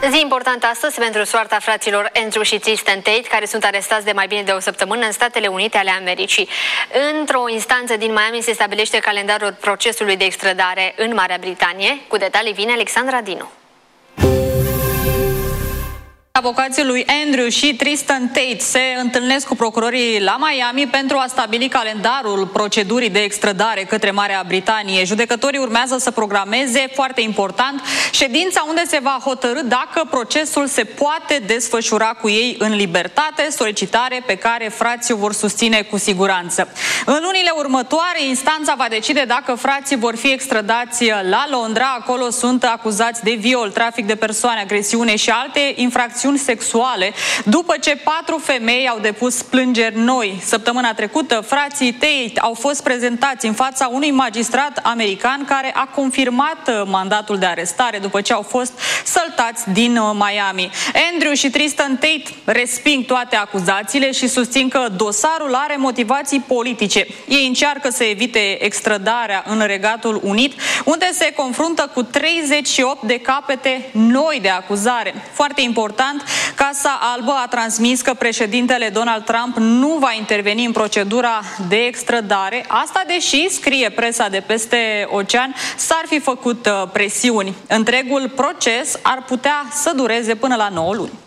Zi importantă astăzi pentru soarta fraților Andrew și Tristan Tate, care sunt arestați de mai bine de o săptămână în Statele Unite ale Americii. Într-o instanță din Miami se stabilește calendarul procesului de extradare în Marea Britanie. Cu detalii vine Alexandra Dinu. Avocații lui Andrew și Tristan Tate se întâlnesc cu procurorii la Miami pentru a stabili calendarul procedurii de extradare către Marea Britanie. Judecătorii urmează să programeze, foarte important, ședința unde se va hotărî dacă procesul se poate desfășura cu ei în libertate, solicitare pe care frații o vor susține cu siguranță. În lunile următoare, instanța va decide dacă frații vor fi extradați la Londra. Acolo sunt acuzați de viol, trafic de persoane, agresiune și alte infracțiuni sexuale, după ce 4 femei au depus plângeri noi. Săptămâna trecută, frații Tate au fost prezentați în fața unui magistrat american care a confirmat mandatul de arestare după ce au fost săltați din Miami. Andrew și Tristan Tate resping toate acuzațiile și susțin că dosarul are motivații politice. Ei încearcă să evite extradarea în Regatul Unit, unde se confruntă cu 38 de capete noi de acuzare. Foarte important, Casa Albă a transmis că președintele Donald Trump nu va interveni în procedura de extradare, asta deși, scrie presa de peste ocean, s-ar fi făcut presiuni. Întregul proces ar putea să dureze până la 9 luni.